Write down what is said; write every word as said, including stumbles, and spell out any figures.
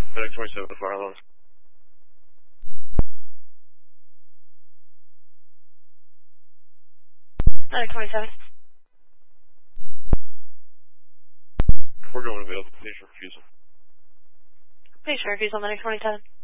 FedEx twenty-seven, the fire alarm. FedEx twenty-seven. We're going available. Patient refusal. Patient refusal, FedEx twenty-seven.